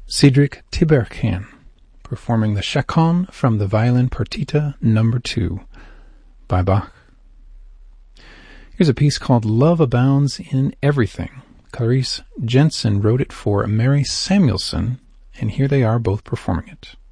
Cedric Tiberghien, performing the Chaconne from the Violin Partita No. 2 by Bach. Here's a piece called Love Abounds in Everything. Clarice Jensen wrote it for Mary Samuelson, and here they are both performing it.